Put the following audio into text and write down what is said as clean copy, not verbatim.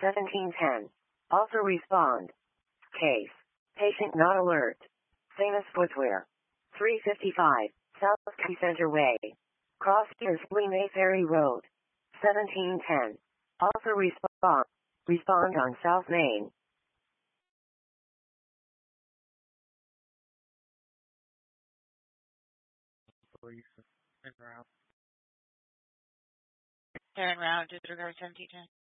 1710. Also respond. Case. Patient not alert. Famous footwear. 355. South Key Center Way. Cross Kearsley Mayferry Road. 1710. Also respond. Respond on South Main. Turn around, disregard 1710.